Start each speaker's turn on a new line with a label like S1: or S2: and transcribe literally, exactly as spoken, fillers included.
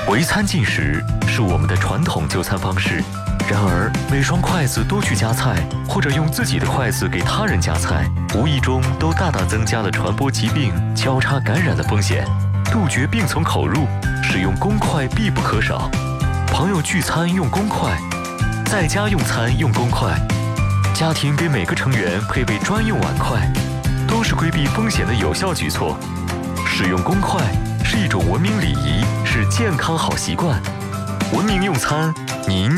S1: 围餐进食是我们的传统就餐方式，然而每双筷子多去夹菜，或者用自己的筷子给他人夹菜，无意中都大大增加了传播疾病、交叉感染的风险。杜绝病从口入，使用公筷必不可少。朋友聚餐用公筷，在家用餐用公筷，家庭给每个成员配备专用碗筷，都是规避风险的有效举措。使用公筷是一种文明礼仪，是健康好习惯。文明用餐，您